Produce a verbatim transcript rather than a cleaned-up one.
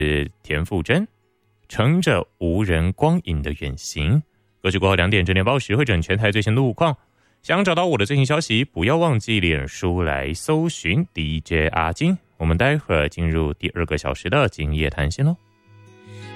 是田馥甄，乘着无人光影的远行。歌曲过后两点，整点报时会整全台最新路况。想找到我的最新消息，不要忘记脸书来搜寻 D J 阿金。我们待会儿进入第二个小时的今夜谈心喽。